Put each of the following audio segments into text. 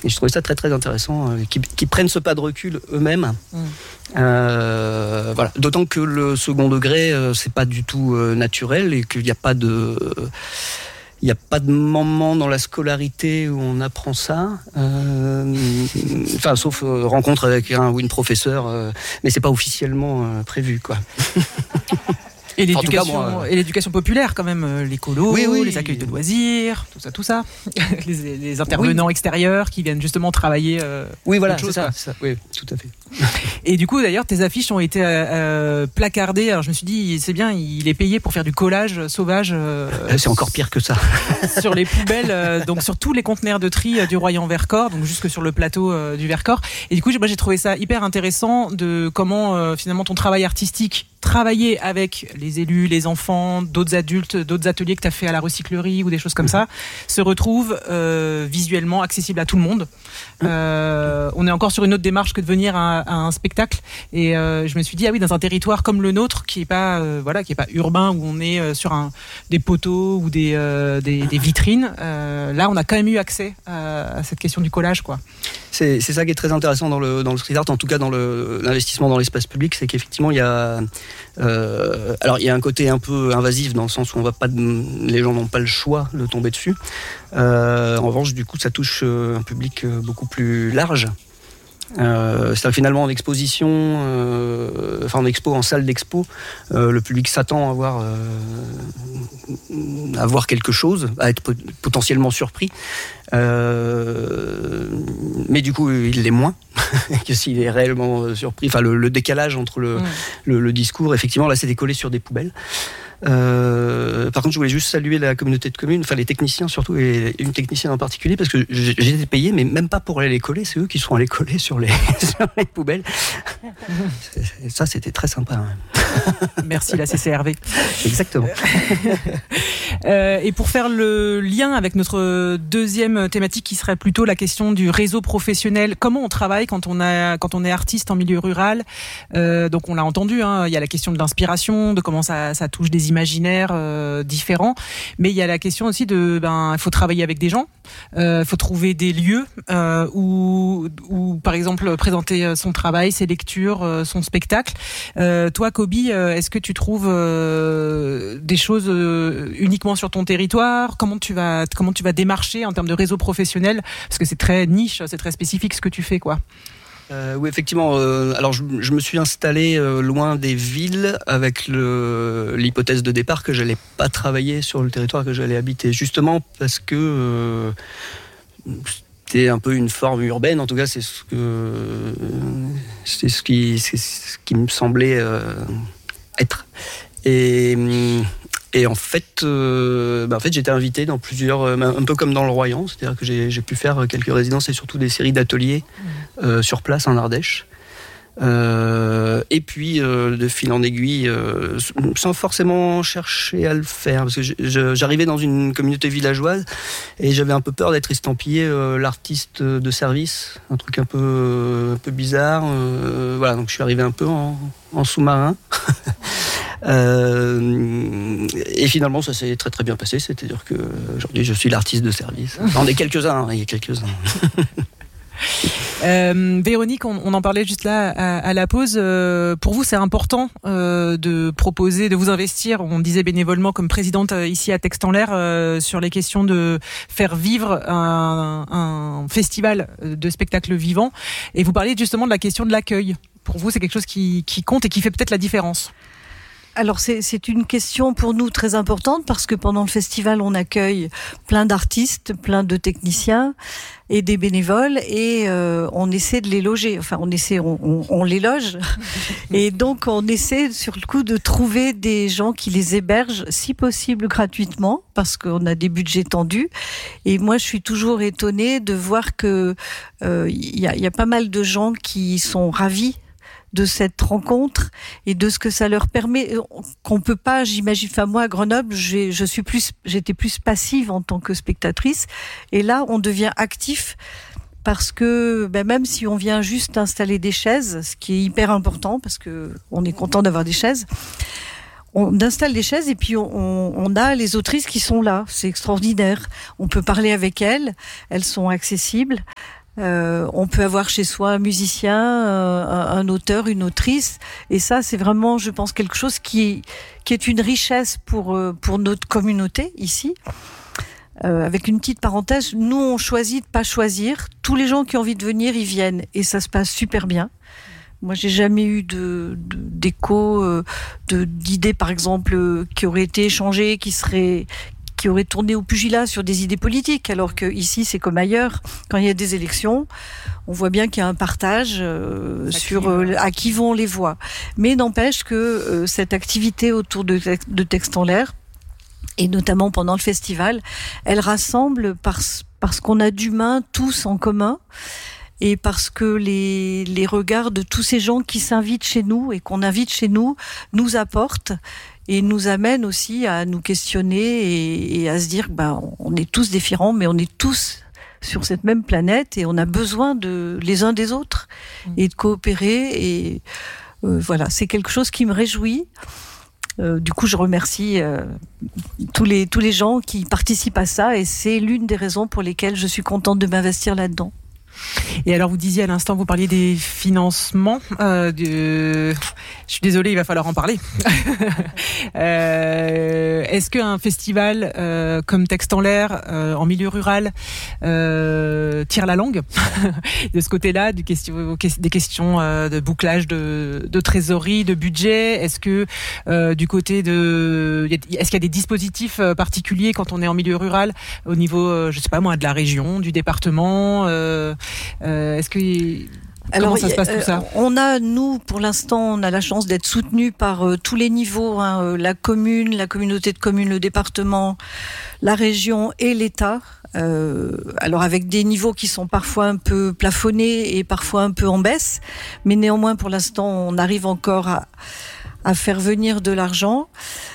Et je trouvais ça très très intéressant, qu'ils prennent ce pas de recul eux-mêmes. Voilà. D'autant que le second degré, c'est pas du tout naturel et qu'il n'y a pas de... Il n'y a pas de moment dans la scolarité où on apprend ça, sauf rencontre avec un ou une professeure, mais c'est pas officiellement prévu, quoi. Et l'éducation populaire quand même, l'écolo, oui, les accueils de loisirs, tout ça. les intervenants extérieurs qui viennent justement travailler. Oui, voilà, c'est ça. Oui, tout à fait. Et du coup, d'ailleurs, tes affiches ont été placardées. Alors je me suis dit, c'est bien, il est payé pour faire du collage sauvage. C'est encore pire que ça. Sur les poubelles, donc sur tous les conteneurs de tri du Royan Vercors, donc jusque sur le plateau du Vercors. Et du coup, moi j'ai trouvé ça hyper intéressant de comment finalement ton travail artistique, travailler avec les élus, les enfants, d'autres adultes, d'autres ateliers que tu as fait à la recyclerie ou des choses comme ça, se retrouve visuellement accessible à tout le monde. On est encore sur une autre démarche que de venir à un spectacle. Et je me suis dit, dans un territoire comme le nôtre, qui est pas urbain, où on est sur des poteaux ou des vitrines, là on a quand même eu accès à cette question du collage, quoi. C'est ça qui est très intéressant dans le street art, en tout cas dans l'investissement dans l'espace public, c'est qu'effectivement il y a un côté un peu invasif dans le sens où les gens n'ont pas le choix de tomber dessus. En revanche, du coup, ça touche un public beaucoup plus large. C'est-à-dire finalement en exposition, en salle d'expo, le public s'attend à voir quelque chose, à être potentiellement surpris. Mais du coup, il l'est moins que s'il est réellement surpris. Enfin, le décalage entre le discours, effectivement, là, c'est décollé sur des poubelles. Par contre, je voulais juste saluer la communauté de communes, les techniciens surtout, et une technicienne en particulier, parce que j'ai été payé, mais même pas pour aller les coller, c'est eux qui sont allés coller sur les poubelles. Et ça, c'était très sympa. Merci la CCRV. Exactement. Et pour faire le lien avec notre deuxième thématique, qui serait plutôt la question du réseau professionnel, comment on travaille quand on est artiste en milieu rural. Donc on l'a entendu, il y a la question de l'inspiration, de comment ça touche des imaginaires différents, mais il y a la question aussi il faut travailler avec des gens, il faut trouver des lieux où par exemple présenter son travail, ses lectures, son spectacle. Toi, Kobi, est-ce que tu trouves des choses uniquement sur ton territoire? Comment tu vas démarcher en termes de réseau professionnel? Parce que c'est très niche, c'est très spécifique ce que tu fais, quoi. Oui, effectivement. Alors, je me suis installé loin des villes avec l'hypothèse de départ que j'allais pas travailler sur le territoire que j'allais habiter, justement parce que c'était un peu une forme urbaine. En tout cas, c'est ce qui me semblait être. Et en fait, j'étais invité dans plusieurs, un peu comme dans le Royan, c'est-à-dire que j'ai pu faire quelques résidences et surtout des séries d'ateliers sur place en Ardèche. Et puis, de fil en aiguille, sans forcément chercher à le faire, parce que j'arrivais dans une communauté villageoise et j'avais un peu peur d'être estampillé l'artiste de service, un truc un peu bizarre. Donc je suis arrivé un peu en sous-marin. Et finalement, ça s'est très très bien passé. C'est-à-dire que aujourd'hui, je suis l'artiste de service. On est quelques-uns, il y a quelques-uns. Véronique, on en parlait juste là à la pause. Pour vous, c'est important de proposer, de vous investir, on disait bénévolement comme présidente ici à Texte en l'air, sur les questions de faire vivre un festival de spectacles vivants. Et vous parliez justement de la question de l'accueil. Pour vous, c'est quelque chose qui compte et qui fait peut-être la différence. Alors c'est une question pour nous très importante parce que pendant le festival on accueille plein d'artistes, plein de techniciens et des bénévoles et on essaie de les loger. Enfin on les loge et donc on essaie sur le coup de trouver des gens qui les hébergent si possible gratuitement parce qu'on a des budgets tendus. Et moi je suis toujours étonnée de voir que y a pas mal de gens qui sont ravis de cette rencontre et de ce que ça leur permet, qu'on peut pas, j'imagine, moi à Grenoble, j'étais plus passive en tant que spectatrice, et là on devient actif parce que même si on vient juste installer des chaises, ce qui est hyper important parce que on est content d'avoir des chaises, on installe des chaises et puis on a les autrices qui sont là, c'est extraordinaire, on peut parler avec elles sont accessibles. On peut avoir chez soi un musicien, un auteur, une autrice, et ça c'est vraiment, je pense, quelque chose qui est une richesse pour notre communauté ici. Avec une petite parenthèse, nous on choisit de pas choisir. Tous les gens qui ont envie de venir, ils viennent et ça se passe super bien. Moi, j'ai jamais eu d'écho, d'idées, par exemple, qui auraient été échangées, qui auraient tourné au pugilat sur des idées politiques. Alors que ici, c'est comme ailleurs. Quand il y a des élections, on voit bien qu'il y a un partage sur à qui vont les voix. Mais n'empêche que cette activité autour de Texte en l'air, et notamment pendant le festival, elle rassemble parce qu'on a d'humains tous en commun. Et parce que les regards de tous ces gens qui s'invitent chez nous et qu'on invite chez nous apportent et nous amènent aussi à nous questionner et à se dire on est tous différents, mais on est tous sur cette même planète et on a besoin les uns des autres et de coopérer. Et voilà, c'est quelque chose qui me réjouit. Du coup, je remercie tous les gens qui participent à ça et c'est l'une des raisons pour lesquelles je suis contente de m'investir là-dedans. Et alors, vous disiez à l'instant, vous parliez des financements. Je suis désolée, il va falloir en parler. Est-ce qu'un festival comme Texte en l'air, en milieu rural, tire la langue de ce côté-là, des questions de bouclage de trésorerie, de budget? Est-ce que du côté est-ce qu'il y a des dispositifs particuliers quand on est en milieu rural, au niveau, je sais pas moi, de la région, du département? Comment ça se passe tout ça ? Nous, pour l'instant, on a la chance d'être soutenus par tous les niveaux, la commune, la communauté de communes, le département, la région et l'État. Alors avec des niveaux qui sont parfois un peu plafonnés et parfois un peu en baisse, mais néanmoins, pour l'instant, on arrive encore à faire venir de l'argent.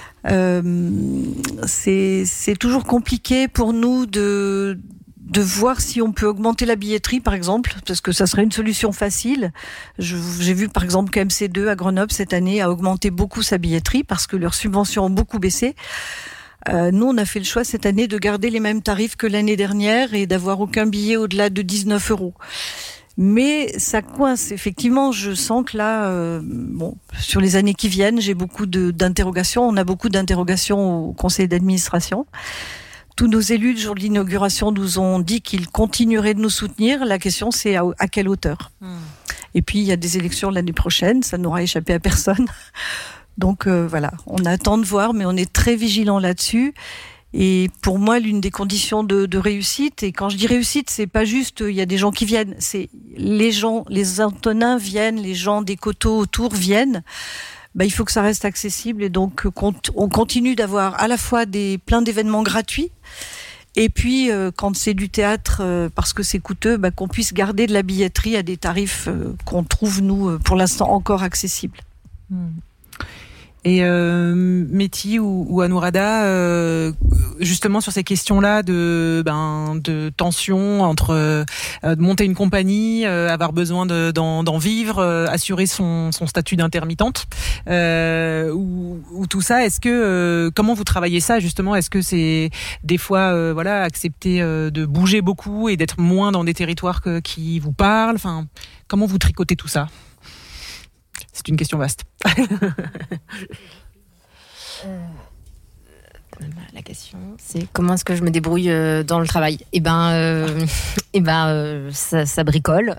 C'est toujours compliqué pour nous de voir si on peut augmenter la billetterie, par exemple, parce que ça serait une solution facile. J'ai vu, par exemple, qu'MC2 à Grenoble, cette année, a augmenté beaucoup sa billetterie parce que leurs subventions ont beaucoup baissé. Nous, on a fait le choix cette année de garder les mêmes tarifs que l'année dernière et d'avoir aucun billet au-delà de 19 €. Mais ça coince. Effectivement, je sens que là, sur les années qui viennent, j'ai beaucoup d'interrogations. On a beaucoup d'interrogations au conseil d'administration. Tous nos élus, le jour de l'inauguration, nous ont dit qu'ils continueraient de nous soutenir. La question, c'est à quelle hauteur. Et puis, il y a des élections l'année prochaine. Ça n'aura échappé à personne. Donc, voilà. On attend de voir, mais on est très vigilants là-dessus. Et pour moi, l'une des conditions de réussite, et quand je dis réussite, c'est pas juste, il y a des gens qui viennent. C'est les gens, les Antonins viennent, les gens des coteaux autour viennent. Il faut que ça reste accessible et donc on continue d'avoir à la fois plein d'événements gratuits et puis quand c'est du théâtre parce que c'est coûteux, qu'on puisse garder de la billetterie à des tarifs qu'on trouve nous pour l'instant encore accessibles. Et Mehdi ou Anuradha, justement sur ces questions-là de tension entre de monter une compagnie, avoir besoin d'en vivre, assurer son statut d'intermittente, ou tout ça, est-ce que comment vous travaillez ça justement? Est-ce que c'est des fois accepter de bouger beaucoup et d'être moins dans des territoires qui vous parlent? Enfin, comment vous tricotez tout ça? C'est une question vaste. La question, c'est comment est-ce que je me débrouille dans le travail? Ça bricole.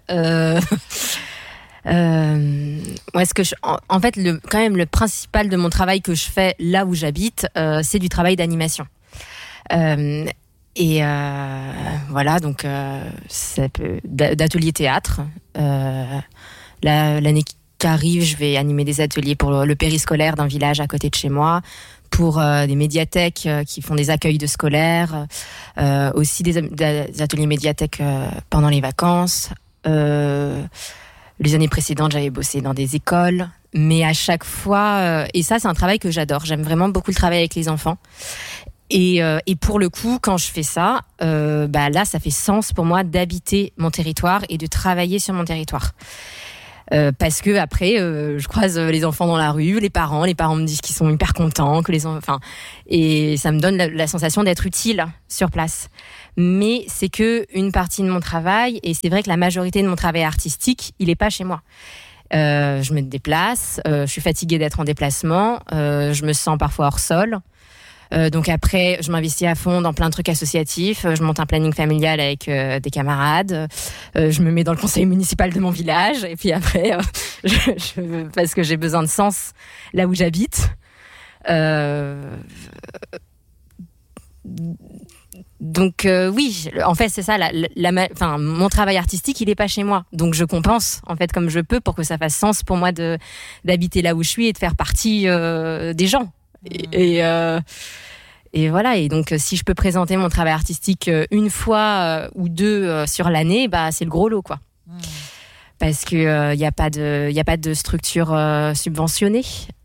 En fait, quand même, le principal de mon travail que je fais là où j'habite, c'est du travail d'animation. Donc d'atelier théâtre. L'année qui arrive, je vais animer des ateliers pour le périscolaire d'un village à côté de chez moi, pour des médiathèques qui font des accueils de scolaires, aussi des ateliers médiathèques pendant les vacances. Les années précédentes, j'avais bossé dans des écoles, mais à chaque fois, et ça c'est un travail que j'adore, j'aime vraiment beaucoup le travail avec les enfants. Et pour le coup, quand je fais ça, là, ça fait sens pour moi d'habiter mon territoire et de travailler sur mon territoire. Parce que après, je croise les enfants dans la rue, les parents me disent qu'ils sont hyper contents, et ça me donne la sensation d'être utile sur place. Mais c'est que une partie de mon travail, et c'est vrai que la majorité de mon travail artistique, il est pas chez moi. Je me déplace, je suis fatiguée d'être en déplacement, je me sens parfois hors sol. Donc après, je m'investis à fond dans plein de trucs associatifs. Je monte un planning familial avec des camarades. Je me mets dans le conseil municipal de mon village. Et puis après, parce que j'ai besoin de sens là où j'habite. Donc oui, en fait c'est ça. Mon travail artistique, il est pas chez moi. Donc je compense en fait comme je peux pour que ça fasse sens pour moi d'habiter là où je suis et de faire partie des gens. Et voilà. Et donc, si je peux présenter mon travail artistique une fois ou deux sur l'année, c'est le gros lot, quoi. Parce que y a pas de structure subventionnée.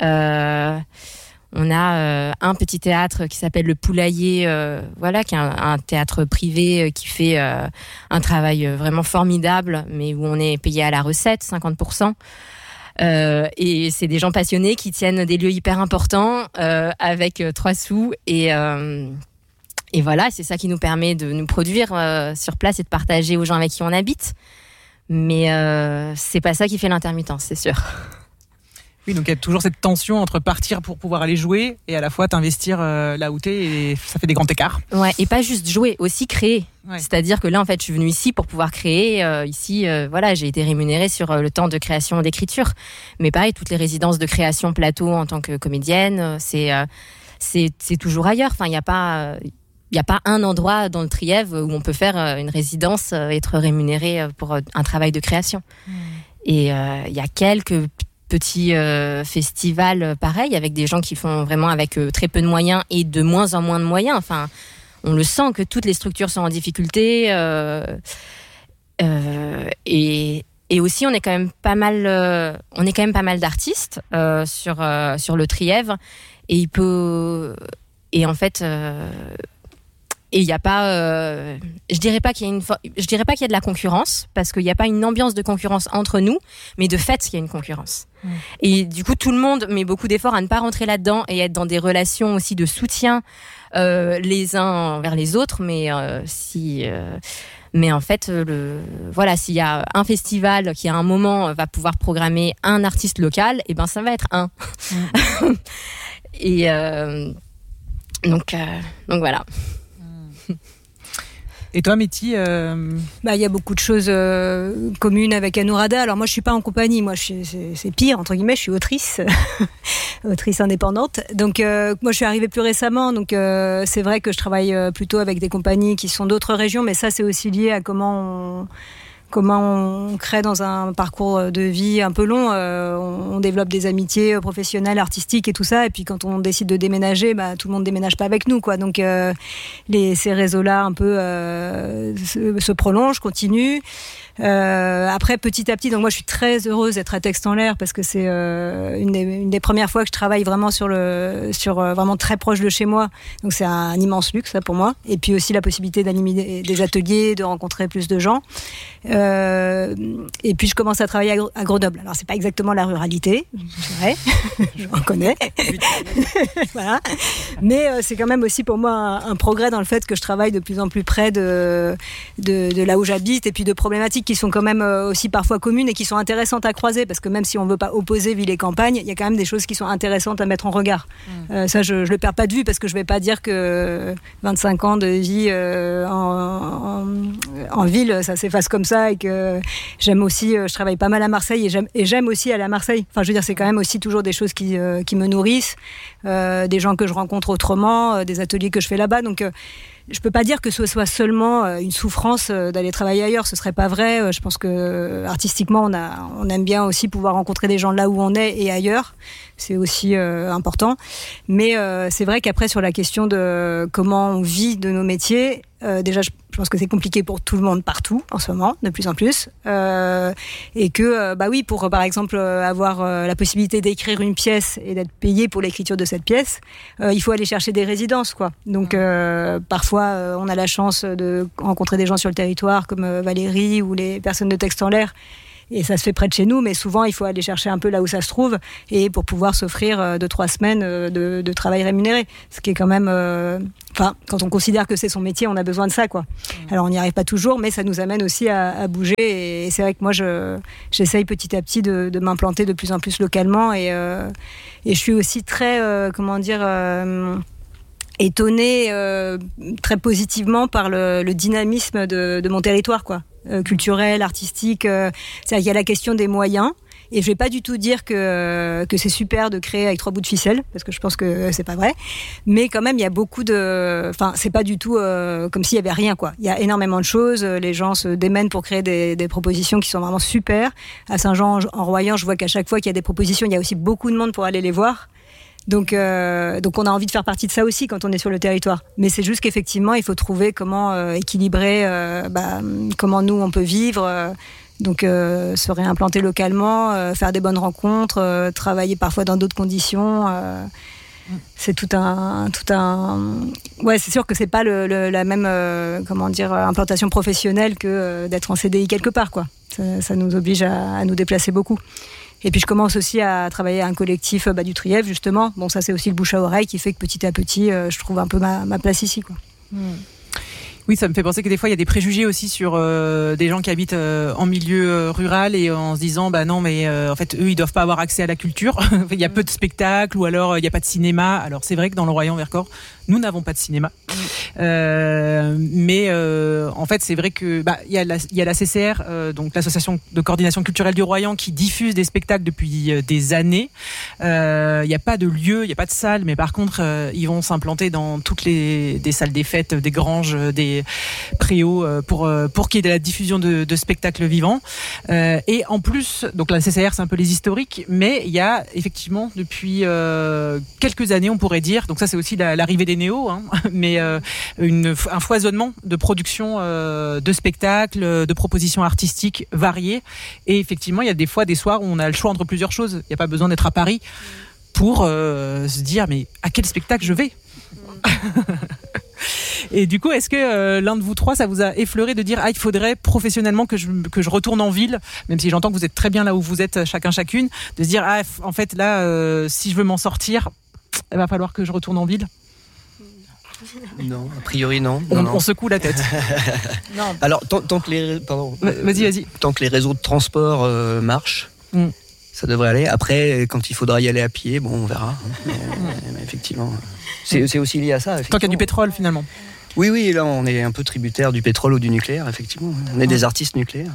On a un petit théâtre qui s'appelle le Poulailler, qui est un théâtre privé qui fait un travail vraiment formidable, mais où on est payé à la recette, 50%. Et c'est des gens passionnés qui tiennent des lieux hyper importants avec 3 sous et voilà, c'est ça qui nous permet de nous produire sur place et de partager aux gens avec qui on habite. Mais c'est pas ça qui fait l'intermittence, c'est sûr. Oui, donc il y a toujours cette tension entre partir pour pouvoir aller jouer et à la fois t'investir là où t'es, et ça fait des grands écarts. Ouais, et pas juste jouer, aussi créer. Ouais. C'est-à-dire que là, en fait, je suis venue ici pour pouvoir créer. J'ai été rémunérée sur le temps de création d'écriture. Mais pareil, toutes les résidences de création plateau en tant que comédienne, c'est toujours ailleurs. Enfin, il n'y a pas un endroit dans le Trièves où on peut faire une résidence et être rémunéré pour un travail de création. Et il y a quelques petits festivals pareil, avec des gens qui font vraiment avec très peu de moyens et de moins en moins de moyens. Enfin, on le sent que toutes les structures sont en difficulté. Et aussi, on est quand même pas mal d'artistes sur le Trièves. Et en fait, et il y a pas, je dirais pas qu'il y a de la concurrence, parce qu'il n'y a pas une ambiance de concurrence entre nous, mais de fait, il y a une concurrence. Et du coup, tout le monde met beaucoup d'efforts à ne pas rentrer là-dedans et être dans des relations aussi de soutien les uns envers les autres. Mais en fait, s'il y a un festival qui à un moment va pouvoir programmer un artiste local, et ben ça va être un. Et donc voilà. Et toi, Métis y a beaucoup de choses communes avec Anuradha. Alors moi, je suis pas en compagnie. Moi, c'est pire, entre guillemets. Je suis autrice, autrice indépendante. Donc moi, je suis arrivée plus récemment. Donc c'est vrai que je travaille plutôt avec des compagnies qui sont d'autres régions. Mais ça, c'est aussi lié à comment on crée dans un parcours de vie un peu long. On développe des amitiés professionnelles, artistiques et tout ça. Et puis quand on décide de déménager, tout le monde déménage pas avec nous, quoi. Donc ces réseaux-là un peu se prolongent, continuent. Après, petit à petit, donc moi je suis très heureuse d'être à Texte en l'air, parce que c'est une des premières fois que je travaille vraiment sur vraiment très proche de chez moi. Donc c'est un immense luxe, ça, pour moi. Et puis aussi la possibilité d'animer des ateliers, de rencontrer plus de gens. Et puis je commence à travailler à Grenoble. Alors c'est pas exactement la ruralité, c'est vrai, je reconnais. Voilà. Mais c'est quand même aussi pour moi un progrès dans le fait que je travaille de plus en plus près de là où j'habite, et puis de problématiques qui sont quand même aussi parfois communes et qui sont intéressantes à croiser, parce que même si on veut pas opposer ville et campagne, il y a quand même des choses qui sont intéressantes à mettre en regard. Ça, je le perds pas de vue, parce que je vais pas dire que 25 ans de vie en ville, ça s'efface comme ça, et que j'aime aussi, je travaille pas mal à Marseille, et j'aime aussi aller à Marseille. Enfin, je veux dire, c'est quand même aussi toujours des choses qui me nourrissent, des gens que je rencontre autrement, des ateliers que je fais là-bas. Donc je peux pas dire que ce soit seulement une souffrance d'aller travailler ailleurs, ce serait pas vrai. Je pense que artistiquement, on aime bien aussi pouvoir rencontrer des gens là où on est et ailleurs. C'est aussi important. Mais c'est vrai qu'après, sur la question de comment on vit de nos métiers, déjà, je pense que c'est compliqué pour tout le monde partout en ce moment, de plus en plus. Et que, oui, pour par exemple avoir la possibilité d'écrire une pièce et d'être payé pour l'écriture de cette pièce, il faut aller chercher des résidences, quoi. Donc parfois, on a la chance de rencontrer des gens sur le territoire comme Valérie ou les personnes de Texte en l'air, Et ça se fait près de chez nous, mais souvent il faut aller chercher un peu là où ça se trouve, et pour pouvoir s'offrir 2-3 semaines de travail rémunéré, ce qui est quand même quand on considère que c'est son métier, on a besoin de ça, quoi. Alors on n'y arrive pas toujours, mais ça nous amène aussi à bouger, et c'est vrai que moi j'essaye petit à petit de m'implanter de plus en plus localement, et je suis aussi très étonnée très positivement par le dynamisme de mon territoire, quoi. Culturel, artistique, c'est-à-dire qu'il y a la question des moyens. Et je vais pas du tout dire que c'est super de créer avec 3 bouts de ficelle, parce que je pense que c'est pas vrai. Mais quand même, il y a beaucoup c'est pas du tout comme s'il y avait rien, quoi. Il y a énormément de choses. Les gens se démènent pour créer des propositions qui sont vraiment super. À Saint-Jean-en-Royan, je vois qu'à chaque fois qu'il y a des propositions, il y a aussi beaucoup de monde pour aller les voir. Donc on a envie de faire partie de ça aussi quand on est sur le territoire. Mais c'est juste qu'effectivement, il faut trouver comment équilibrer, comment nous on peut vivre. Donc se réimplanter localement, faire des bonnes rencontres, travailler parfois dans d'autres conditions. C'est tout un. Ouais, c'est sûr que c'est pas la même implantation professionnelle que d'être en CDI quelque part, quoi. Ça nous oblige à nous déplacer beaucoup. Et puis je commence aussi à travailler à un collectif du Trièvre, justement. Bon, ça c'est aussi le bouche à oreille qui fait que petit à petit, je trouve un peu ma place ici, quoi. Oui, ça me fait penser que des fois il y a des préjugés aussi sur des gens qui habitent en milieu rural, et en se disant non, mais en fait eux ils doivent pas avoir accès à la culture. Il y a peu de spectacles, ou alors il y a pas de cinéma. Alors c'est vrai que dans le Royan-Vercors nous n'avons pas de cinéma, mais en fait c'est vrai que il y a la CCR, donc l'association de coordination culturelle du Royan, qui diffuse des spectacles depuis des années. Il y a pas de lieu, il y a pas de salle, mais par contre ils vont s'implanter dans toutes des salles des fêtes, des granges, des préaux, pour qu'il y ait de la diffusion de spectacles vivants. Et en plus, donc la CCR c'est un peu les historiques, mais il y a effectivement depuis quelques années, on pourrait dire, donc ça c'est aussi l'arrivée des néos, mais un foisonnement de production de spectacles, de propositions artistiques variées. Et effectivement, il y a des fois des soirs où on a le choix entre plusieurs choses. Il n'y a pas besoin d'être à Paris pour se dire mais à quel spectacle je vais. Et du coup, est-ce que l'un de vous trois, ça vous a effleuré de dire il faudrait professionnellement que je retourne en ville, même si j'entends que vous êtes très bien là où vous êtes chacune, de se dire en fait là, si je veux m'en sortir, il va falloir que je retourne en ville? Non, a priori non. On secoue la tête. Non. Alors tant que les Vas-y. Tant que les réseaux de transport marchent, ça devrait aller. Après, quand il faudra y aller à pied, bon, on verra. Mais effectivement, c'est aussi lié à ça. Tant qu'il y a du pétrole, finalement. Oui, là, on est un peu tributaire du pétrole ou du nucléaire, effectivement. On est des artistes nucléaires.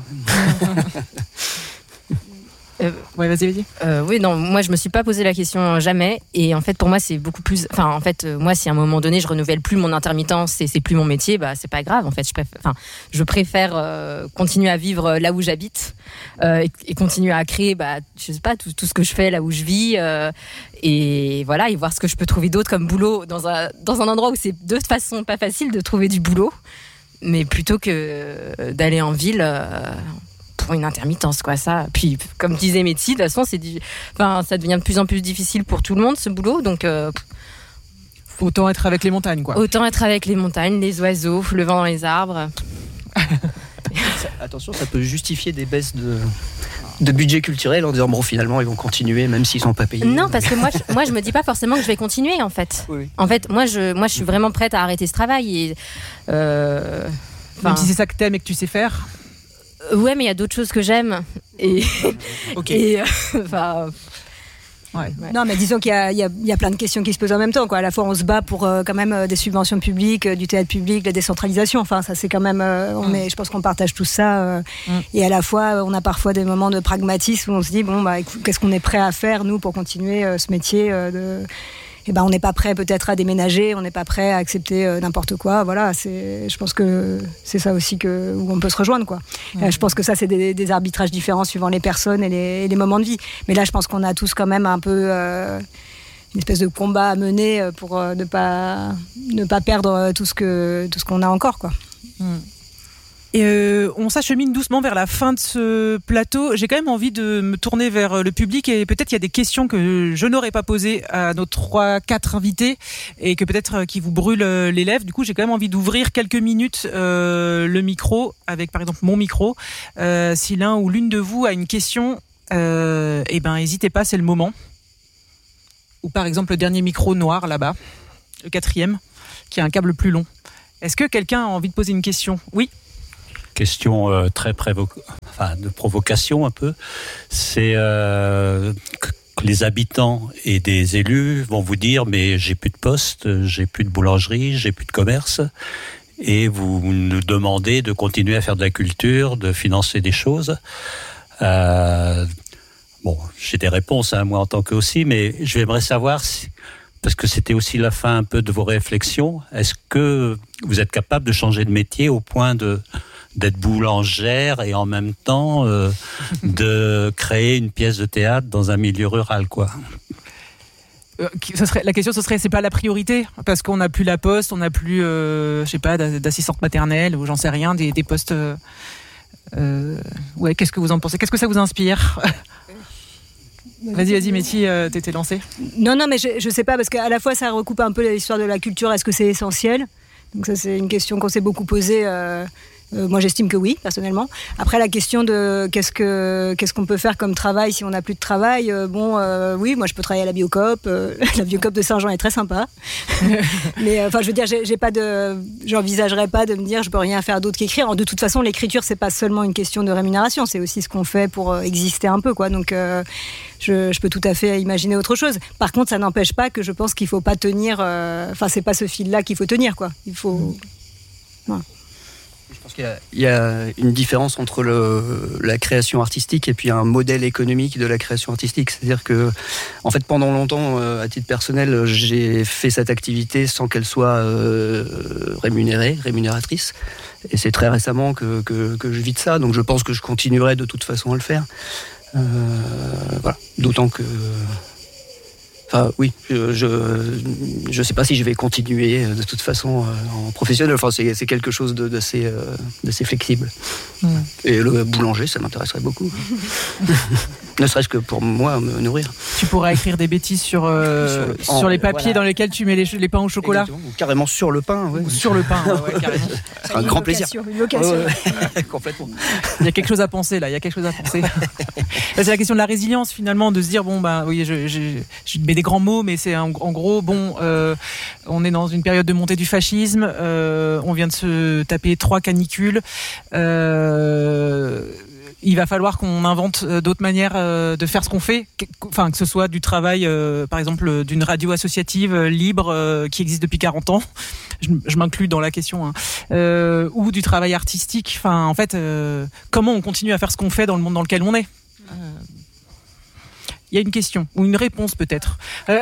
Ouais, vas-y. Oui, non, moi je me suis pas posé la question jamais, et en fait pour moi c'est beaucoup plus. Enfin, en fait, moi si à un moment donné je renouvelle plus mon intermittence et c'est plus mon métier, c'est pas grave. En fait, je préfère continuer à vivre là où j'habite et continuer à créer, je sais pas, tout ce que je fais là où je vis, et voilà, et voir ce que je peux trouver d'autre comme boulot dans un endroit où c'est de toute façon pas facile de trouver du boulot, mais plutôt que d'aller en ville. Pour une intermittence, quoi, ça. Puis, comme disait Métis, de toute façon, ça devient de plus en plus difficile pour tout le monde, ce boulot, donc... autant être avec les montagnes, quoi. Autant être avec les montagnes, les oiseaux, le vent dans les arbres. Attention, ça peut justifier des baisses de budget culturel en disant, bon, finalement, ils vont continuer, même s'ils sont pas payés. Non, parce que moi, je me dis pas forcément que je vais continuer, en fait. Oui. En fait, moi, je suis vraiment prête à arrêter ce travail, et... Même si c'est ça que t'aimes et que tu sais faire. Ouais, mais il y a d'autres choses que j'aime. Et. Ok. Et, Ouais. Non, mais disons qu'il y a plein de questions qui se posent en même temps, quoi. À la fois, on se bat pour quand même des subventions publiques, du théâtre public, la décentralisation. Enfin, ça, c'est quand même. Je pense qu'on partage tout ça. Et à la fois, on a parfois des moments de pragmatisme où on se dit qu'est-ce qu'on est prêt à faire, nous, pour continuer ce métier on n'est pas prêt peut-être à déménager, on n'est pas prêt à accepter n'importe quoi. Voilà, je pense que c'est ça aussi où on peut se rejoindre, quoi. Je pense que ça, c'est des arbitrages différents suivant les personnes et les moments de vie. Mais là, je pense qu'on a tous quand même un peu une espèce de combat à mener pour ne pas perdre tout ce qu'on a encore, quoi. Et on s'achemine doucement vers la fin de ce plateau. J'ai quand même envie de me tourner vers le public et peut-être il y a des questions que je n'aurais pas posées à nos 3-4 invités et que peut-être qui vous brûlent les lèvres. Du coup, j'ai quand même envie d'ouvrir quelques minutes le micro, avec par exemple mon micro. Si l'un ou l'une de vous a une question, n'hésitez pas, c'est le moment. Ou par exemple le dernier micro noir là-bas, le 4e, qui a un câble plus long. Est-ce que quelqu'un a envie de poser une question ? Oui. Question très de provocation un peu, c'est que les habitants et des élus vont vous dire mais j'ai plus de poste, j'ai plus de boulangerie, j'ai plus de commerce, et vous nous demandez de continuer à faire de la culture, de financer des choses. J'ai des réponses moi en tant que aussi, mais j'aimerais savoir parce que c'était aussi la fin un peu de vos réflexions, est-ce que vous êtes capable de changer de métier au point d'être boulangère et en même temps de créer une pièce de théâtre dans un milieu rural, quoi. La question, ce serait, c'est pas la priorité, parce qu'on n'a plus la poste, on n'a plus, d'assistante maternelle ou j'en sais rien, des postes. Qu'est-ce que vous en pensez ? Qu'est-ce que ça vous inspire ? Vas-y, Métis, t'étais lancée. Non, mais je sais pas, parce qu'à la fois ça recoupe un peu l'histoire de la culture. Est-ce que c'est essentiel ? Donc ça, c'est une question qu'on s'est beaucoup posée. Moi, j'estime que oui, personnellement. Après, la question de qu'est-ce qu'on peut faire comme travail si on n'a plus de travail. Oui, moi, je peux travailler à la Biocoop. La Biocoop de Saint-Jean est très sympa. Mais je veux dire, j'envisagerais pas de me dire je peux rien faire d'autre qu'écrire. De toute façon, l'écriture, c'est pas seulement une question de rémunération, c'est aussi ce qu'on fait pour exister un peu, quoi. Donc, je peux tout à fait imaginer autre chose. Par contre, ça n'empêche pas que je pense qu'il faut pas tenir. C'est pas ce fil-là qu'il faut tenir, quoi. Il faut. Voilà. Je pense qu'il y a une différence entre la création artistique et puis un modèle économique de la création artistique. C'est-à-dire que, en fait, pendant longtemps, à titre personnel, j'ai fait cette activité sans qu'elle soit rémunératrice. Et c'est très récemment que je vis de ça. Donc je pense que je continuerai de toute façon à le faire. Voilà. D'autant que... oui, je sais pas si je vais continuer de toute façon en professionnel. C'est quelque chose d'assez flexible. Et le boulanger, ça m'intéresserait beaucoup. Ne serait-ce que pour moi, me nourrir. Tu pourras écrire des bêtises sur les papiers dans lesquels tu mets les pains au chocolat. Exactement. Ou carrément sur le pain. Ouais. Ou sur le pain, carrément. C'est un grand plaisir. Une location. Complètement. Il y a quelque chose à penser là, C'est la question de la résilience finalement, de se dire je mets des grands mots, mais c'est en gros, on est dans une période de montée du fascisme, on vient de se taper 3 canicules, il va falloir qu'on invente d'autres manières de faire ce qu'on fait, que ce soit du travail, par exemple, d'une radio associative libre qui existe depuis 40 ans, je m'inclus dans la question, ou du travail artistique. Comment on continue à faire ce qu'on fait dans le monde dans lequel on est ? Il y a une question, ou une réponse peut-être.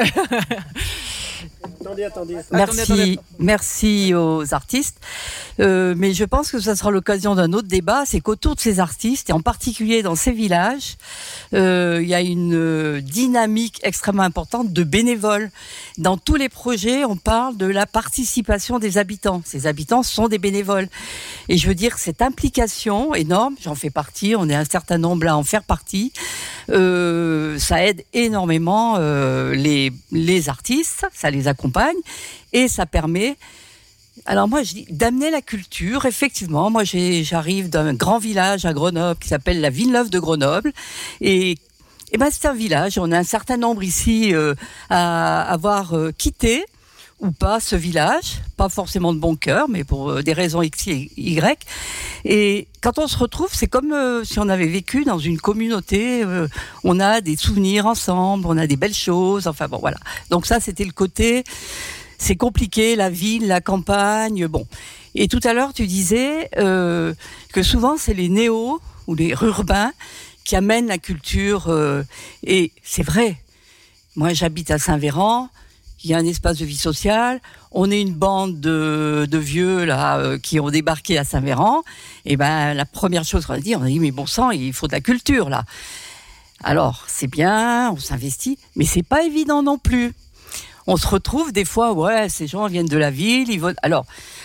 Merci aux artistes. Mais je pense que ça sera l'occasion d'un autre débat. C'est qu'autour de ces artistes, et en particulier dans ces villages, il y a une dynamique extrêmement importante de bénévoles. Dans tous les projets, on parle de la participation des habitants. Ces habitants sont des bénévoles. Et je veux dire, cette implication énorme, j'en fais partie, on est un certain nombre à en faire partie, ça aide énormément les artistes, ça les accompagne et ça permet, alors moi je dis, d'amener la culture. Effectivement, moi j'arrive d'un grand village à Grenoble qui s'appelle la Villeneuve de Grenoble et c'est un village, on a un certain nombre ici à avoir quitté ou pas ce village, pas forcément de bon cœur, mais pour des raisons X et Y. Et quand on se retrouve, c'est comme si on avait vécu dans une communauté, on a des souvenirs ensemble, on a des belles choses, voilà. Donc ça, c'était le côté, c'est compliqué, la ville, la campagne, bon. Et tout à l'heure, tu disais que souvent, c'est les néos ou les urbains qui amènent la culture, et c'est vrai. Moi, j'habite à Saint-Véran, il y a un espace de vie sociale, on est une bande de vieux là qui ont débarqué à Saint-Véran, et la première chose qu'on a dit mais bon sang, il faut de la culture là. Alors c'est bien, on s'investit, mais c'est pas évident non plus. On se retrouve des fois, ces gens viennent de la ville, ils votent. Alors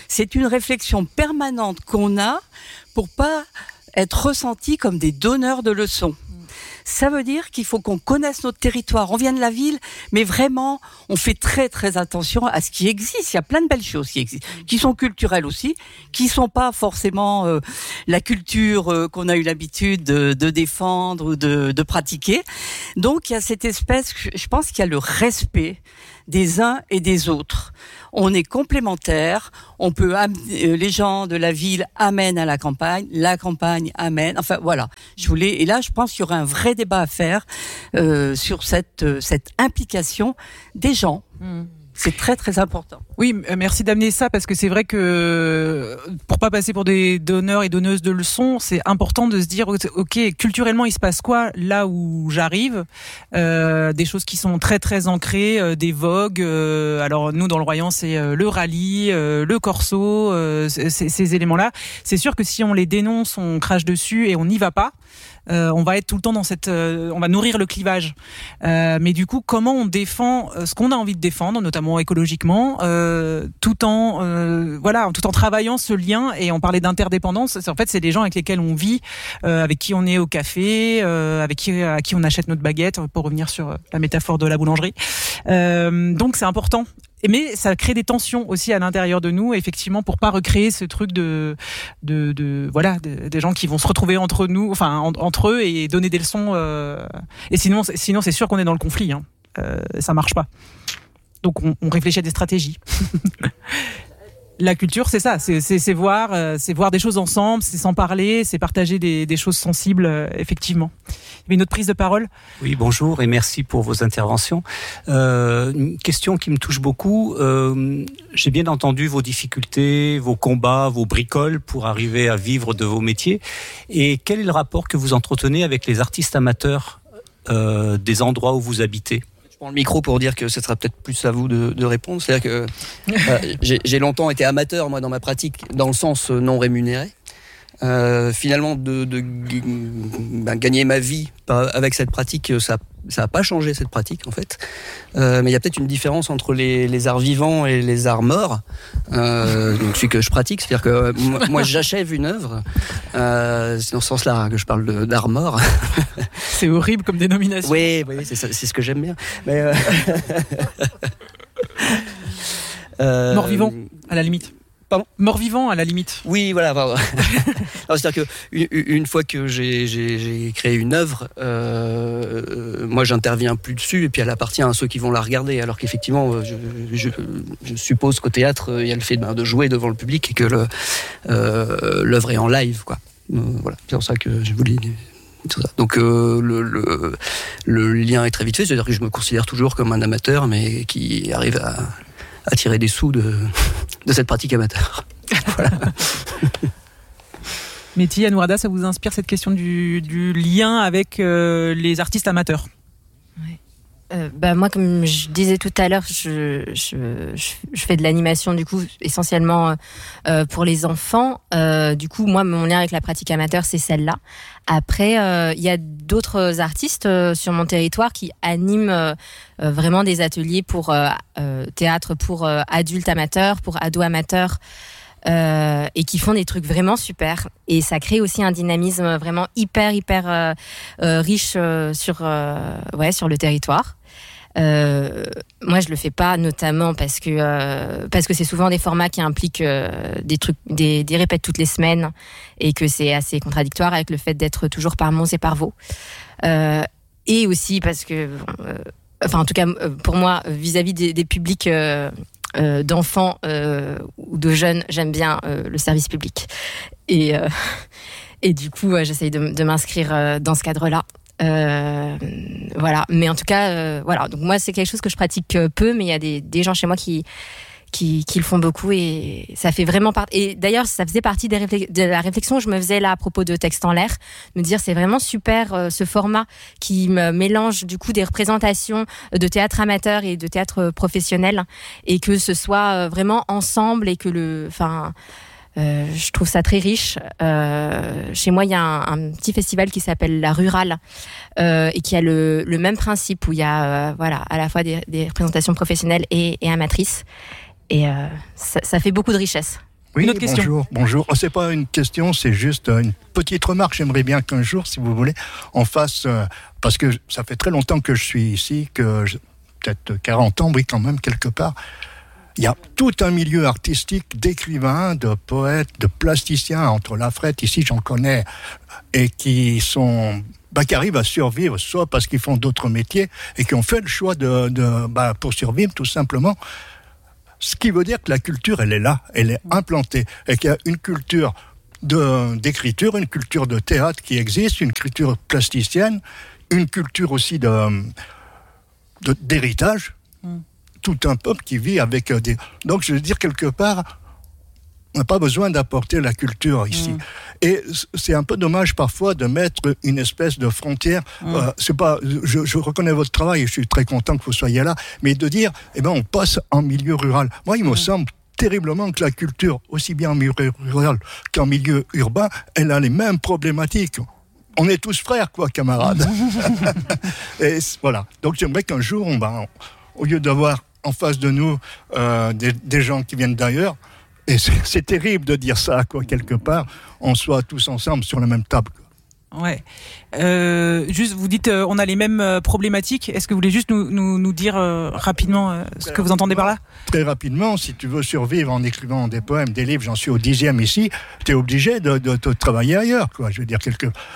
c'est une réflexion permanente qu'on a pour pas être ressentis comme des donneurs de leçons. Ça veut dire qu'il faut qu'on connaisse notre territoire. On vient de la ville, mais vraiment, on fait très très attention à ce qui existe. Il y a plein de belles choses qui existent, qui sont culturelles aussi, qui sont pas forcément la culture qu'on a eu l'habitude de défendre ou de pratiquer. Donc il y a cette espèce, je pense qu'il y a le respect des uns et des autres. On est complémentaires, on peut les gens de la ville amènent à la campagne amène, enfin voilà. Et là je pense qu'il y aurait un vrai débat à faire sur cette implication des gens. C'est très très important. Oui, merci d'amener ça parce que c'est vrai que pour pas passer pour des donneurs et donneuses de leçons, c'est important de se dire ok, culturellement il se passe quoi là où j'arrive, des choses qui sont très très ancrées, des vogues. Alors nous dans le Royan c'est le rallye, le corso, ces éléments-là. C'est sûr que si on les dénonce, on crache dessus et on n'y va pas. On va être tout le temps dans on va nourrir le clivage. Mais du coup, comment on défend ce qu'on a envie de défendre, notamment écologiquement, tout en travaillant ce lien. Et on parlait d'interdépendance. En fait, c'est des gens avec lesquels on vit, avec qui on est au café, à qui on achète notre baguette, pour revenir sur la métaphore de la boulangerie. Donc, c'est important. Mais ça crée des tensions aussi à l'intérieur de nous, effectivement, pour pas recréer ce truc des gens qui vont se retrouver entre eux et donner des leçons. Et sinon, c'est sûr qu'on est dans le conflit. Ça marche pas. Donc, on réfléchit à des stratégies. La culture, c'est ça, c'est voir des choses ensemble, c'est s'en parler, c'est partager des choses sensibles, effectivement. Il y avait une autre prise de parole. Oui, bonjour et merci pour vos interventions. Une question qui me touche beaucoup. J'ai bien entendu vos difficultés, vos combats, vos bricoles pour arriver à vivre de vos métiers. Et quel est le rapport que vous entretenez avec les artistes amateurs des endroits où vous habitez ? Je prends le micro pour dire que ce sera peut-être plus à vous de répondre. C'est-à-dire que j'ai longtemps été amateur, moi, dans ma pratique, dans le sens non rémunéré. Finalement, gagner ma vie avec cette pratique, ça n'a pas changé cette pratique, en fait. Mais il y a peut-être une différence entre les arts vivants et les arts morts. Donc, celui que je pratique, c'est-à-dire que moi j'achève une œuvre. C'est dans ce sens-là que je parle d'art mort. C'est horrible comme dénomination. Oui, c'est ce que j'aime bien. Mais mort-vivant, à la limite. Pardon ? Mort-vivant, à la limite. Oui, voilà. C'est-à-dire qu'une fois que j'ai créé une œuvre, moi, j'interviens plus dessus, et puis elle appartient à ceux qui vont la regarder. Alors qu'effectivement, je suppose qu'au théâtre, il y a le fait de jouer devant le public et que l'œuvre est en live, quoi. Voilà, c'est pour ça que je voulais... Donc le lien est très vite fait, c'est-à-dire que je me considère toujours comme un amateur, mais qui arrive à tirer des sous de cette pratique amateur. Voilà. Métis, Anourada, ça vous inspire cette question du lien avec les artistes amateurs ? Moi, comme je disais tout à l'heure, je fais de l'animation du coup essentiellement pour les enfants. Du coup, moi, mon lien avec la pratique amateur, c'est celle-là. Après, il y a d'autres artistes sur mon territoire qui animent vraiment des ateliers pour théâtre pour adultes amateurs, pour ados amateurs. Et qui font des trucs vraiment super, et ça crée aussi un dynamisme vraiment hyper riche sur le territoire. Moi je le fais pas notamment parce que c'est souvent des formats qui impliquent des trucs, des répètes toutes les semaines, et que c'est assez contradictoire avec le fait d'être toujours par Mons et par Vaud, et aussi parce que en tout cas pour moi, vis-à-vis des publics d'enfants ou de jeunes, j'aime bien le service public, et du coup j'essaye de m'inscrire dans ce cadre-là. Voilà, mais en tout cas voilà, donc moi c'est quelque chose que je pratique peu, mais il y a des gens chez moi qui le font beaucoup, et ça fait vraiment partie. Et d'ailleurs, ça faisait partie de la réflexion que je me faisais là à propos de Texte en l'air, me dire c'est vraiment super ce format qui me mélange du coup des représentations de théâtre amateur et de théâtre professionnel, et que ce soit vraiment ensemble, et que je trouve ça très riche. Chez moi, il y a un petit festival qui s'appelle La Rurale, et qui a le même principe, où il y a à la fois des représentations professionnelles et amatrices. Et ça fait beaucoup de richesse. Oui, une autre question. Bonjour. Oh, c'est pas une question, c'est juste une petite remarque. J'aimerais bien qu'un jour, si vous voulez, on fasse, parce que ça fait très longtemps que je suis ici, peut-être 40 ans, oui, quand même, quelque part. Il y a tout un milieu artistique d'écrivains, de poètes, de plasticiens entre la frette. Ici, j'en connais, et qui arrivent à survivre, soit parce qu'ils font d'autres métiers et qui ont fait le choix pour survivre, tout simplement. Ce qui veut dire que la culture, elle est là, elle est implantée, et qu'il y a une culture d'écriture, une culture de théâtre qui existe, une culture plasticienne, une culture aussi d'héritage. Tout un peuple qui vit avec des... Donc, je veux dire, quelque part, on n'a pas besoin d'apporter la culture ici. Et c'est un peu dommage parfois de mettre une espèce de frontière. C'est pas, je reconnais votre travail et je suis très content que vous soyez là, mais de dire, on passe en milieu rural. Moi, il me semble terriblement que la culture, aussi bien en milieu rural qu'en milieu urbain, elle a les mêmes problématiques. On est tous frères, quoi, camarades. Et voilà. Donc, j'aimerais qu'un jour, au lieu d'avoir en face de nous des gens qui viennent d'ailleurs, et c'est terrible de dire ça, quoi, quelque part, on soit tous ensemble sur la même table. Ouais. Juste, vous dites, on a les mêmes problématiques. Est-ce que vous voulez juste nous dire rapidement ce que vous entendez par là ? Très rapidement, si tu veux survivre en écrivant des poèmes, des livres, j'en suis au 10e ici, tu es obligé de travailler ailleurs, quoi. Je veux dire,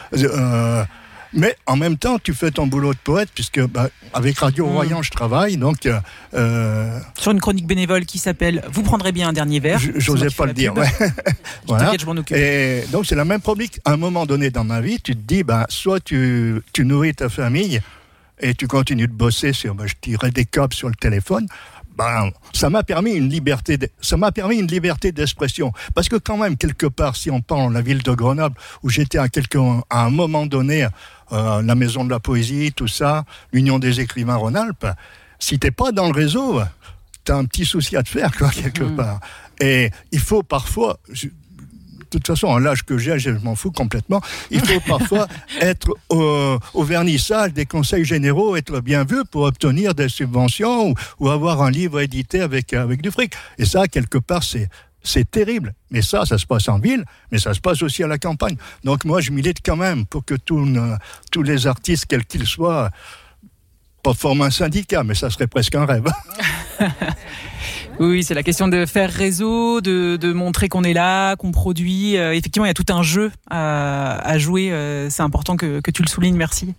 mais en même temps, tu fais ton boulot de poète, puisque avec Radio Royan, je travaille, donc... Sur une chronique bénévole qui s'appelle « Vous prendrez bien un dernier verre ». J'osais pas le dire, ouais. Voilà. T'inquiète, je m'en occupe. Et donc, c'est la même problématique. À un moment donné dans ma vie, tu te dis, soit tu nourris ta famille et tu continues de bosser sur, je tirais des câbles sur le téléphone, ça m'a permis une liberté d'expression. Parce que quand même, quelque part, si on parle de la ville de Grenoble, où j'étais à un moment donné, la Maison de la Poésie, tout ça, l'Union des écrivains Rhône-Alpes, si t'es pas dans le réseau, t'as un petit souci à te faire, quoi, quelque part. Et il faut parfois... De toute façon, à l'âge que j'ai, je m'en fous complètement. Il faut parfois être au vernissage des conseils généraux, être bien vu pour obtenir des subventions ou avoir un livre édité avec du fric. Et ça, quelque part, c'est terrible. Mais ça se passe en ville, mais ça se passe aussi à la campagne. Donc moi, je milite quand même pour que tous les artistes, quels qu'ils soient, pas forment un syndicat, mais ça serait presque un rêve. Oui, c'est la question de faire réseau, de montrer qu'on est là, qu'on produit. Effectivement, il y a tout un jeu à jouer. C'est important que tu le soulignes. Merci.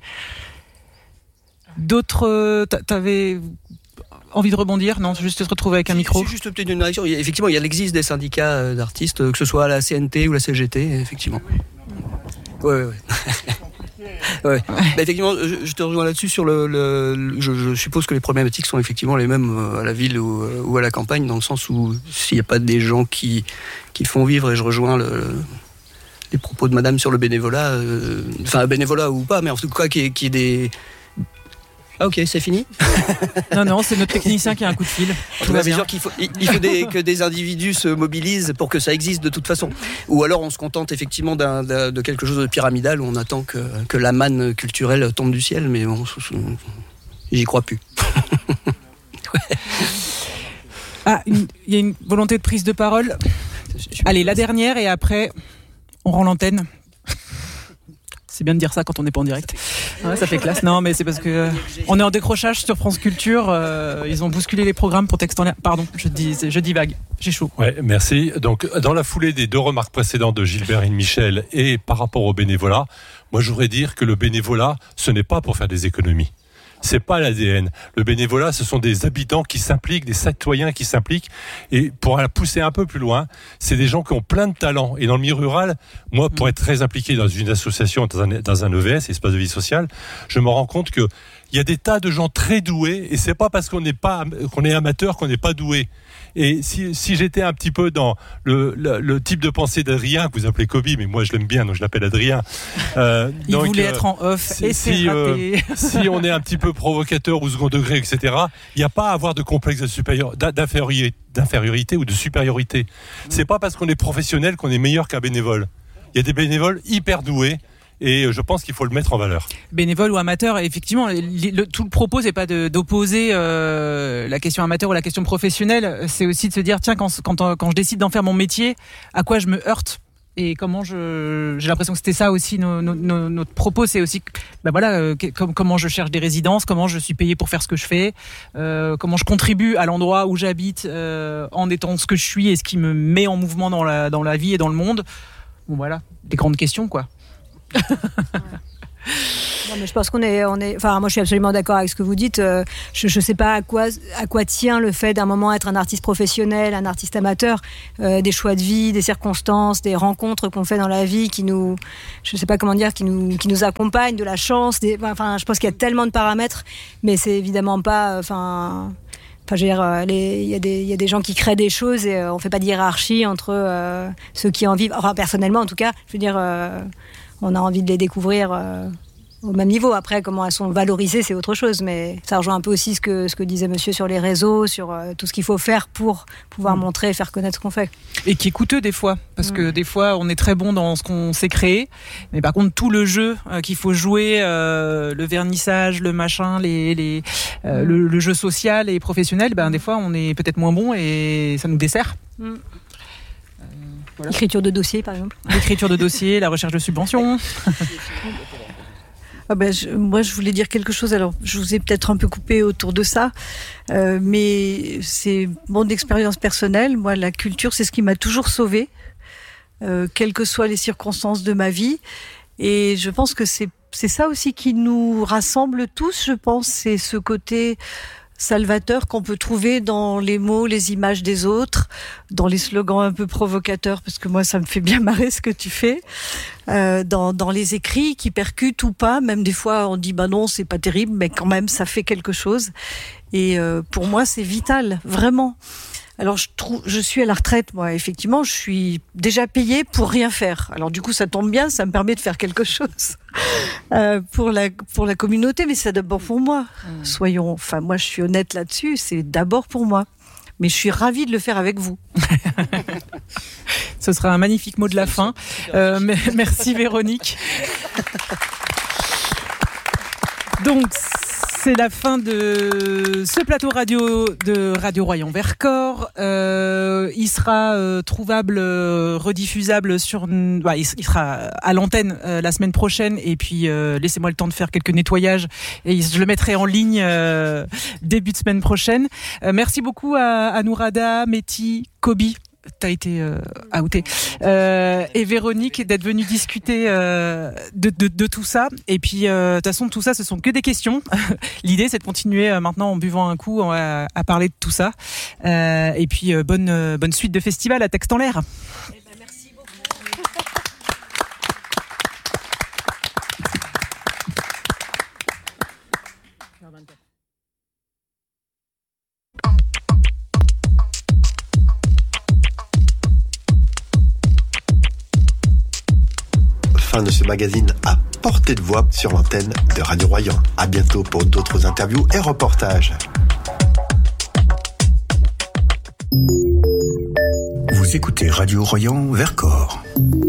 D'autres... T'avais envie de rebondir ? Non, juste te retrouver avec un micro. C'est juste peut-être une réaction. Effectivement, il existe des syndicats d'artistes, que ce soit la CNT ou la CGT, effectivement. Ouais. Ouais. Effectivement, je te rejoins là-dessus sur je suppose que les problématiques sont effectivement les mêmes à la ville ou à la campagne, dans le sens où s'il n'y a pas des gens qui font vivre, et je rejoins les propos de madame sur le bénévolat, bénévolat ou pas, mais en tout cas qui est des... Ah ok, c'est fini. Non, c'est notre technicien qui a un coup de fil. Tout va bien. C'est sûr qu'il faut que des individus se mobilisent pour que ça existe de toute façon. Ou alors on se contente effectivement de quelque chose de pyramidal où on attend que la manne culturelle tombe du ciel, mais j'y crois plus. Ouais. Ah, il y a une volonté de prise de parole. Allez, la dernière et après on rend l'antenne. C'est bien de dire ça quand on n'est pas en direct. Ouais, ça fait classe. Non, mais c'est parce que on est en décrochage sur France Culture. Ils ont bousculé les programmes pour Texte en l'air. Pardon, je divague. J'ai chaud. Ouais, merci. Donc, dans la foulée des 2 remarques précédentes de Gilbert et de Michel et par rapport au bénévolat, moi, je voudrais dire que le bénévolat, ce n'est pas pour faire des économies. C'est pas l'ADN. Le bénévolat, ce sont des habitants qui s'impliquent, des citoyens qui s'impliquent. Et pour pousser un peu plus loin, c'est des gens qui ont plein de talents. Et dans le milieu rural, moi, pour être très impliqué dans une association, dans un EVS, espace de vie sociale, je me rends compte que il y a des tas de gens très doués. Et c'est pas parce qu'on est amateur qu'on n'est pas doué. Et si j'étais un petit peu dans le type de pensée d'Adrien, que vous appelez Kobe, mais moi je l'aime bien, donc je l'appelle Adrien. Il voulait être en off, et c'est raté. Si on est un petit peu provocateur ou second degré, etc., il n'y a pas à avoir de complexe d'infériorité ou de supériorité. C'est pas parce qu'on est professionnel qu'on est meilleur qu'un bénévole. Il y a des bénévoles hyper doués, et je pense qu'il faut le mettre en valeur. Bénévole ou amateur, effectivement, tout le propos, c'est pas d'opposer la question amateur ou la question professionnelle, c'est aussi de se dire, tiens, quand je décide d'en faire mon métier, à quoi je me heurte ? Et comment j'ai l'impression que c'était ça aussi notre propos, c'est aussi comment je cherche des résidences, comment je suis payé pour faire ce que je fais, comment je contribue à l'endroit où j'habite en étant ce que je suis et ce qui me met en mouvement dans la vie et dans le monde. Bon voilà, des grandes questions quoi. Non, mais je pense qu'on est. Enfin, moi, je suis absolument d'accord avec ce que vous dites. Je sais pas à quoi tient le fait d'un moment être un artiste professionnel, un artiste amateur, des choix de vie, des circonstances, des rencontres qu'on fait dans la vie qui nous, je sais pas comment dire, qui nous accompagnent, de la chance. Enfin, je pense qu'il y a tellement de paramètres, mais c'est évidemment pas. Enfin, je veux dire, il y a des gens qui créent des choses et on fait pas de hiérarchie entre ceux qui en vivent. Enfin, personnellement, en tout cas, je veux dire, on a envie de les découvrir. Au même niveau. Après, comment elles sont valorisées, c'est autre chose. Mais ça rejoint un peu aussi ce que disait monsieur sur les réseaux, sur tout ce qu'il faut faire pour pouvoir montrer et faire connaître ce qu'on fait. Et qui est coûteux des fois. Parce que des fois, on est très bon dans ce qu'on s'est créé. Mais par contre, tout le jeu qu'il faut jouer, le vernissage, le machin, le jeu social et professionnel, des fois, on est peut-être moins bon et ça nous dessert. Voilà. L'écriture de dossier, par exemple. L'écriture de dossier, la recherche de subventions. Moi, je voulais dire quelque chose. Alors, je vous ai peut-être un peu coupé autour de ça, mais c'est mon expérience personnelle. Moi, la culture, c'est ce qui m'a toujours sauvée, quelles que soient les circonstances de ma vie. Et je pense que c'est ça aussi qui nous rassemble tous. Je pense, c'est ce côté salvateur qu'on peut trouver dans les mots, les images des autres, dans les slogans un peu provocateurs, parce que moi ça me fait bien marrer ce que tu fais, dans les écrits qui percutent ou pas, même des fois on dit non c'est pas terrible, mais quand même ça fait quelque chose. Et pour moi c'est vital, vraiment. Alors je suis à la retraite, moi effectivement, je suis déjà payée pour rien faire. Alors du coup ça tombe bien, ça me permet de faire quelque chose pour la communauté, mais c'est d'abord pour moi. Moi je suis honnête là-dessus, c'est d'abord pour moi. Mais je suis ravie de le faire avec vous. Ce sera un magnifique mot de la fin. Merci Véronique. Donc c'est la fin de ce plateau radio de Radio Royan Vercors. Il sera trouvable, rediffusable il sera à l'antenne la semaine prochaine. Et puis laissez-moi le temps de faire quelques nettoyages et je le mettrai en ligne début de semaine prochaine. Merci beaucoup à Nourada, Méti, Kobi. T'as été outé et Véronique d'être venue discuter de tout ça. Et puis de toute façon tout ça ce sont que des questions. L'idée c'est de continuer maintenant en buvant un coup à parler de tout ça. Et puis bonne suite de festival à Texte en l'air. Merci beaucoup. Fin de ce magazine à portée de voix sur l'antenne de Radio Royan. À bientôt pour d'autres interviews et reportages. Vous écoutez Radio Royan Vercors.